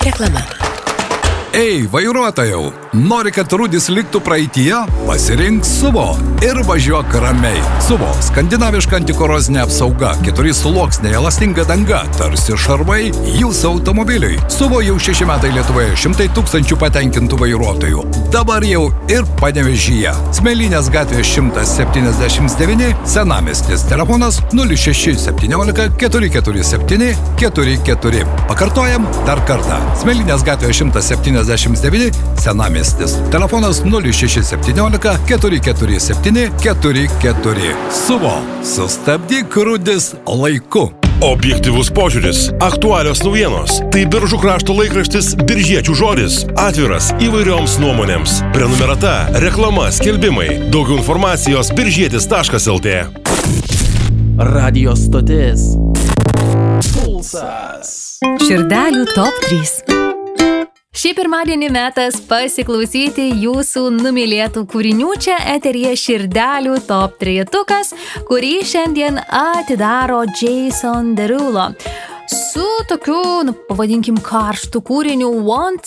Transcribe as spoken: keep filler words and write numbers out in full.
Reklama. Ei, vairuotojau, nori, kad rūdis liktų praeityje? Pasirink Suvo ir važiuok ramiai. Suvo – skandinaviška antikorozinė apsauga, keturi sluoksniai, elastinga danga, tarsi šarvai jūsų automobiliui. Suvo jau šeši metai Lietuvoje, šimtai tūkstančių patenkintų vairuotojų. Dabar jau ir Panevėžyje. Smėlynės gatvės šimtas septyniasdešimt devyni, Senamiestis, telefonas nulis šeši septyniolika keturi keturi septyni keturi keturi. Pakartojam dar kartą. Smėlynės gatvės šimtas septyniasdešimt devyni, Senamiestis, telefonas nulis šeši septyniolika keturi keturi septyni keturi keturi. Suvo, sustabdyk rūdis laiku. Objektyvus požiūris, aktualios naujienos. Tai Biržų krašto laikraštis Biržiečių žodis. Atviras įvairioms nuomonėms. Prenumerata, reklama, skelbimai. Daugiau informacijos biržietis taškas lt. Radio stotis Pulsas. Širdelių top trys. Šį pirmadienį metas pasiklausyti jūsų numylėtų kūrinių. Čia eteryje Širdelių top trejetukas, kurį šiandien atidaro Jason Derulo. Su tokiu, nu, pavadinkim, karštu kūriniu Want